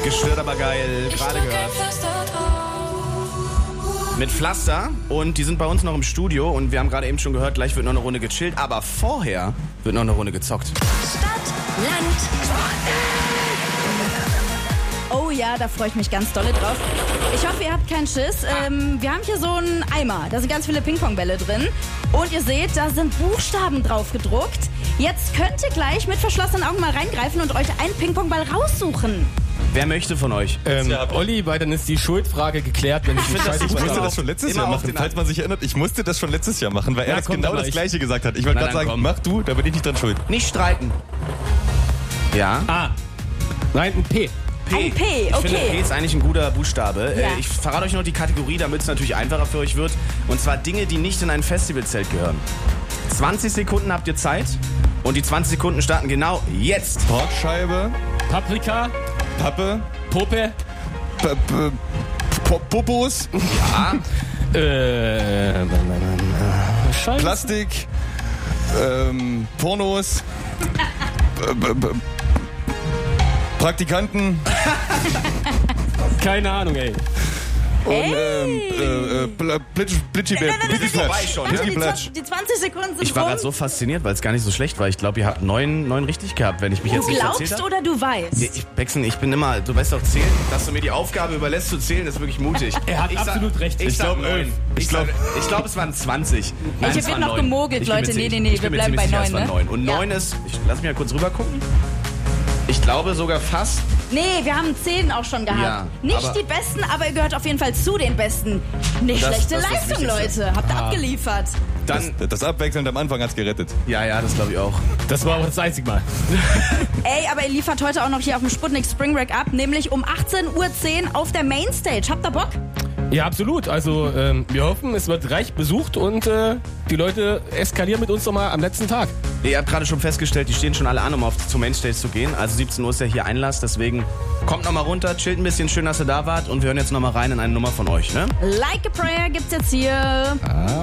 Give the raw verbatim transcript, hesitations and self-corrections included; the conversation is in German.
Gestört, aber geil. Gerade gehört. Mit Pflaster. Und die sind bei uns noch im Studio. Und wir haben gerade eben schon gehört, gleich wird noch eine Runde gechillt. Aber vorher wird noch eine Runde gezockt. Stadt, Land, Oh ja, da freue ich mich ganz dolle drauf. Ich hoffe, ihr habt keinen Schiss. Ähm, wir haben hier so einen Eimer. Da sind ganz viele Ping-Pong-Bälle drin. Und ihr seht, da sind Buchstaben drauf gedruckt. Jetzt könnt ihr gleich mit verschlossenen Augen mal reingreifen und euch einen Ping-Pong-Ball raussuchen. Wer möchte von euch? Ähm, Olli, weil dann ist die Schuldfrage geklärt, wenn ich nicht weiß. Ich musste das schon letztes Jahr machen, falls man sich erinnert. Ich musste das schon letztes Jahr machen, weil er Ja, das komm, genau dann das ich. Gleiche gesagt hat. Ich wollte Na, gerade dann sagen, komm. mach du, da bin ich nicht dran schuld. Nicht streiten. Ja? Ah, nein, ein P. P. Ein P, Ich okay. finde, P ist eigentlich ein guter Buchstabe. Ja. Äh, Ich verrate euch noch die Kategorie, damit es natürlich einfacher für euch wird. Und zwar Dinge, die nicht in ein Festivalzelt gehören. zwanzig Sekunden habt ihr Zeit. Und die zwanzig Sekunden starten genau jetzt. Porkscheibe, Paprika, Pappe, Pope, P P Po- Popos, Ja. äh, Scheiße. Plastik, ähm, Pornos, B- B- B- Praktikanten Keine Ahnung, ey. und ähm, äh, äh, Bl- Blitsch, Blitschi Nein, nein, nein, Blitschi nein, vorbei Platsch. schon, Warte, ja? die, Platsch. zwanzig, die zwanzig Sekunden sind Ich war rum. gerade so fasziniert, weil es gar nicht so schlecht war. Ich glaube, ihr habt neun, neun richtig gehabt, wenn ich mich Du jetzt nicht erzählt glaubst habe. oder du weißt? Ich, Bexen, ich bin immer, du weißt doch zählen, dass du mir die Aufgabe überlässt zu zählen, ist wirklich mutig. Er hat ich absolut recht. Ich, Ich sag glaub, neun. elf. Ich Ich glaube, glaub- ich glaub, es waren zwanzig. Nein, Hier es wird waren noch neun. gemogelt, Ich bin mir Leute. ziemlich- Nee, nee, nee, ich wir bin mir bleiben ziemlich bei sicher, neun, es ne? waren neun. Und Ja. neun ist, ich, lass mich mal kurz rüber gucken. Ich glaube sogar fast. Nee, wir haben zehn auch schon gehabt. Ja, Nicht aber- die Besten, aber ihr gehört auf jeden Fall zu den Besten. Nicht Das- schlechte das ist das Leistung, Wichtigste. Leute. Habt ihr Ah. abgeliefert. Dann, Das Abwechseln am Anfang hat's gerettet. ja, ja, das glaube ich auch. Das war auch das einzige Mal. Ey, aber ihr liefert heute auch noch hier auf dem Sputnik Spring Break ab, nämlich um achtzehn Uhr zehn auf der Mainstage. Habt ihr Bock? Ja, absolut. Also ähm, wir hoffen, es wird reich besucht und äh, die Leute eskalieren mit uns nochmal am letzten Tag. Ihr habt gerade schon festgestellt, die stehen schon alle an, um auf zur Mainstage zu gehen. Also siebzehn Uhr ist ja hier Einlass, deswegen kommt nochmal runter, chillt ein bisschen, schön, dass ihr da wart und wir hören jetzt nochmal rein in eine Nummer von euch, ne? Like a Prayer gibt's jetzt hier.